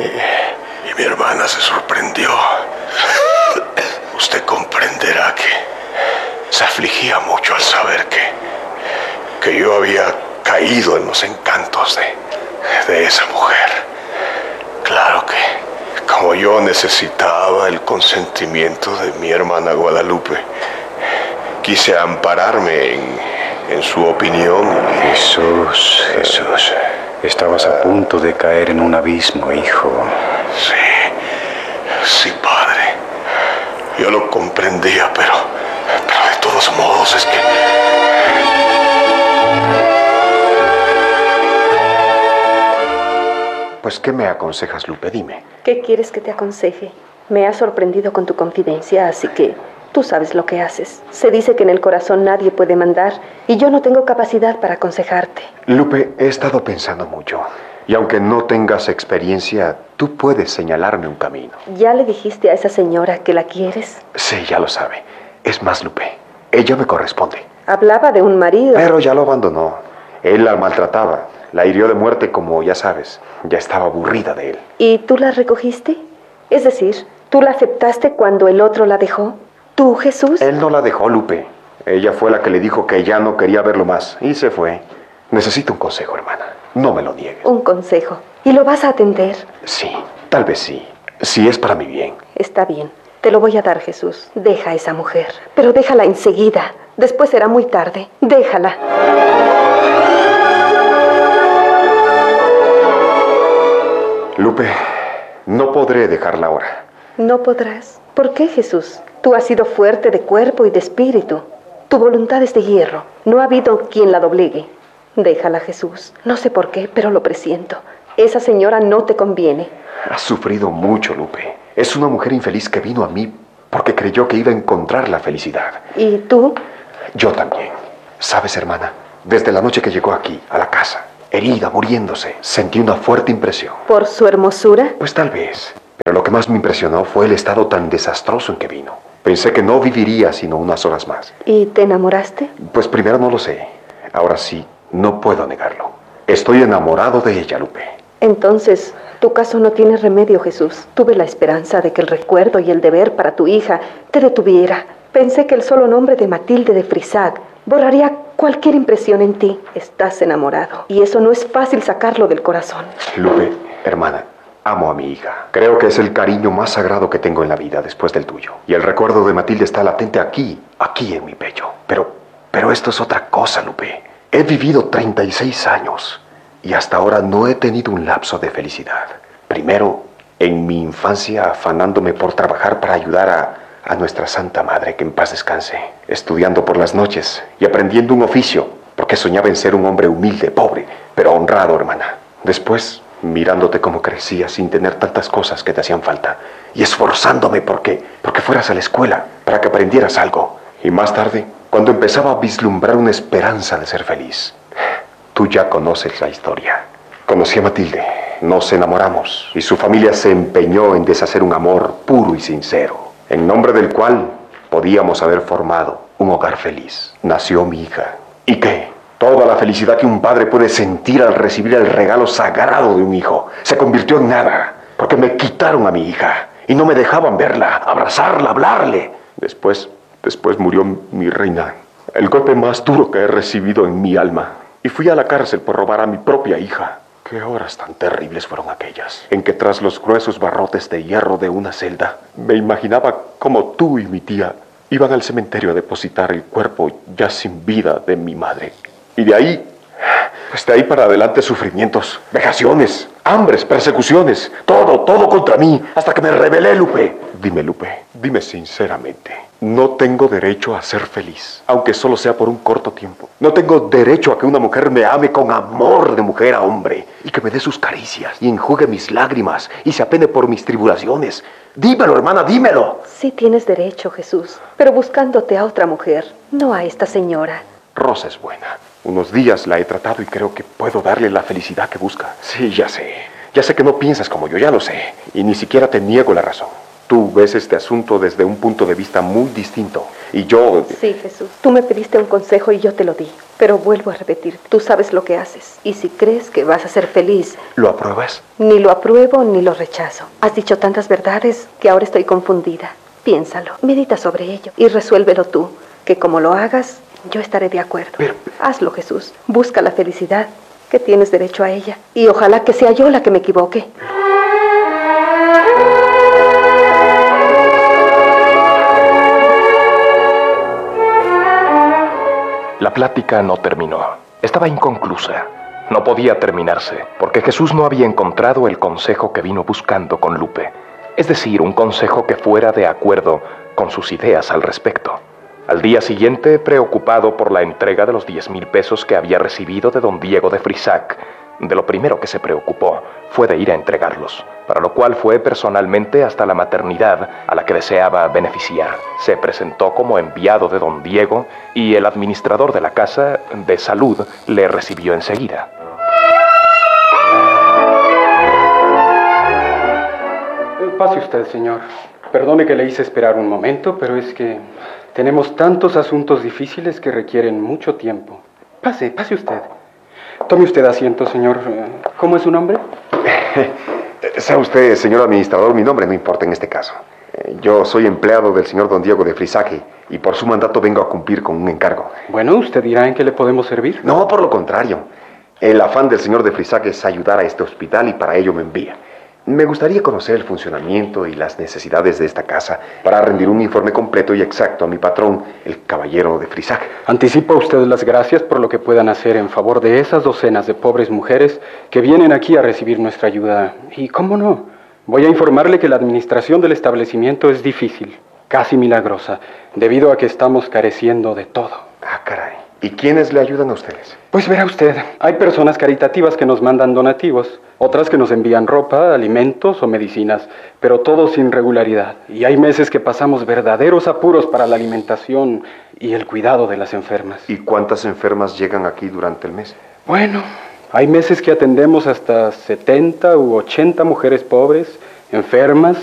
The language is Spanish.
Y mi hermana se sorprendió. Usted comprenderá que se afligía mucho al saber que yo había caído en los encantos de esa mujer. Claro que, como yo necesitaba el consentimiento de mi hermana Guadalupe, quise ampararme en su opinión. Jesús, estabas a punto de caer en un abismo, hijo. Sí, padre. Yo lo comprendía, pero de todos modos es que... Pues, ¿qué me aconsejas, Lupe? Dime. ¿Qué quieres que te aconseje? Me has sorprendido con tu confidencia, así que tú sabes lo que haces. Se dice que en el corazón nadie puede mandar, y yo no tengo capacidad para aconsejarte. Lupe, he estado pensando mucho. Y aunque no tengas experiencia, tú puedes señalarme un camino. ¿Ya le dijiste a esa señora que la quieres? Sí, ya lo sabe. Es más, Lupe, ella me corresponde. Hablaba de un marido. Pero ya lo abandonó. Él la maltrataba. La hirió de muerte, como ya sabes. Ya estaba aburrida de él. ¿Y tú la recogiste? Es decir, ¿tú la aceptaste cuando el otro la dejó? ¿Tú, Jesús? Él no la dejó, Lupe. Ella fue la que le dijo que ya no quería verlo más. Y se fue. Necesito un consejo, hermana. No me lo niegues. Un consejo. ¿Y lo vas a atender? Sí, tal vez sí. Si es para mi bien. Está bien. Te lo voy a dar, Jesús. Deja a esa mujer. Pero déjala enseguida. Después será muy tarde. Déjala. Lupe, no podré dejarla ahora. No podrás. ¿Por qué, Jesús? Tú has sido fuerte de cuerpo y de espíritu. Tu voluntad es de hierro. No ha habido quien la doblegue. Déjala, Jesús. No sé por qué, pero lo presiento. Esa señora no te conviene. Ha sufrido mucho, Lupe. Es una mujer infeliz que vino a mí porque creyó que iba a encontrar la felicidad. ¿Y tú? Yo también. ¿Sabes, hermana? Desde la noche que llegó aquí, a la casa, herida, muriéndose, sentí una fuerte impresión. ¿Por su hermosura? Pues tal vez. Pero lo que más me impresionó fue el estado tan desastroso en que vino. Pensé que no viviría sino unas horas más. ¿Y te enamoraste? Pues primero no lo sé. Ahora sí, no puedo negarlo. Estoy enamorado de ella, Lupe. Entonces, tu caso no tiene remedio, Jesús. Tuve la esperanza de que el recuerdo y el deber para tu hija te detuviera. Pensé que el solo nombre de Matilde de Frisac borraría cualquier impresión en ti. Estás enamorado, y eso no es fácil sacarlo del corazón. Lupe, hermana, amo a mi hija. Creo que es el cariño más sagrado que tengo en la vida después del tuyo. Y el recuerdo de Matilde está latente aquí en mi pecho. Pero esto es otra cosa, Lupe. He vivido 36 años y hasta ahora no he tenido un lapso de felicidad. Primero, en mi infancia afanándome por trabajar para ayudar a nuestra Santa Madre, que en paz descanse, estudiando por las noches y aprendiendo un oficio, porque soñaba en ser un hombre humilde, pobre, pero honrado, hermana. Después, mirándote cómo crecías sin tener tantas cosas que te hacían falta, y esforzándome porque fueras a la escuela, para que aprendieras algo. Y más tarde, cuando empezaba a vislumbrar una esperanza de ser feliz. Tú ya conoces la historia. Conocí a Matilde, nos enamoramos, y su familia se empeñó en deshacer un amor puro y sincero, en nombre del cual podíamos haber formado un hogar feliz. Nació mi hija. ¿Y qué? Toda la felicidad que un padre puede sentir al recibir el regalo sagrado de un hijo se convirtió en nada, porque me quitaron a mi hija y no me dejaban verla, abrazarla, hablarle. Después murió mi reina, el golpe más duro que he recibido en mi alma. Y fui a la cárcel por robar a mi propia hija. Qué horas tan terribles fueron aquellas, en que tras los gruesos barrotes de hierro de una celda, me imaginaba como tú y mi tía iban al cementerio a depositar el cuerpo ya sin vida de mi madre. Y de ahí para adelante sufrimientos, vejaciones, hambres, persecuciones, todo contra mí, hasta que me rebelé, Lupe. Dime, Lupe, dime sinceramente, no tengo derecho a ser feliz, aunque solo sea por un corto tiempo. No tengo derecho a que una mujer me ame con amor de mujer a hombre, y que me dé sus caricias, y enjugue mis lágrimas, y se apene por mis tribulaciones. Dímelo, hermana, dímelo. Sí tienes derecho, Jesús, pero buscándote a otra mujer, no a esta señora. Rosa es buena. Unos días la he tratado y creo que puedo darle la felicidad que busca. Sí, ya sé. Ya sé que no piensas como yo, ya lo sé. Y ni siquiera te niego la razón. Tú ves este asunto desde un punto de vista muy distinto. Y yo... Sí, Jesús. Tú me pediste un consejo y yo te lo di. Pero vuelvo a repetir, tú sabes lo que haces. Y si crees que vas a ser feliz... ¿Lo apruebas? Ni lo apruebo ni lo rechazo. Has dicho tantas verdades que ahora estoy confundida. Piénsalo, medita sobre ello y resuélvelo tú. Que como lo hagas, yo estaré de acuerdo. Pero... Hazlo, Jesús. Busca la felicidad, que tienes derecho a ella. Y ojalá que sea yo la que me equivoque. La plática no terminó. Estaba inconclusa. No podía terminarse, porque Jesús no había encontrado el consejo que vino buscando con Lupe. Es decir, un consejo que fuera de acuerdo con sus ideas al respecto. Al día siguiente, preocupado por la entrega de los 10,000 pesos que había recibido de don Diego de Frisac, de lo primero que se preocupó fue de ir a entregarlos, para lo cual fue personalmente hasta la maternidad a la que deseaba beneficiar. Se presentó como enviado de don Diego y el administrador de la casa de salud le recibió enseguida. Pase usted, señor. Perdone que le hice esperar un momento, pero es que tenemos tantos asuntos difíciles que requieren mucho tiempo. Pase usted. Tome usted asiento, señor. ¿Cómo es su nombre? Sea usted, señor administrador, mi nombre no importa en este caso. Yo soy empleado del señor don Diego de Frisac y por su mandato vengo a cumplir con un encargo. Bueno, usted dirá en qué le podemos servir. No, por lo contrario. El afán del señor de Frisac es ayudar a este hospital y para ello me envía. Me gustaría conocer el funcionamiento y las necesidades de esta casa para rendir un informe completo y exacto a mi patrón, el caballero de Frisac. Anticipo a usted las gracias por lo que puedan hacer en favor de esas docenas de pobres mujeres que vienen aquí a recibir nuestra ayuda. Y cómo no, voy a informarle que la administración del establecimiento es difícil, casi milagrosa, debido a que estamos careciendo de todo. Ah, caray. ¿Y quiénes le ayudan a ustedes? Pues verá usted, hay personas caritativas que nos mandan donativos, otras que nos envían ropa, alimentos o medicinas, pero todo sin regularidad. Y hay meses que pasamos verdaderos apuros para la alimentación y el cuidado de las enfermas. ¿Y cuántas enfermas llegan aquí durante el mes? Bueno, hay meses que atendemos hasta 70 u 80 mujeres pobres, enfermas,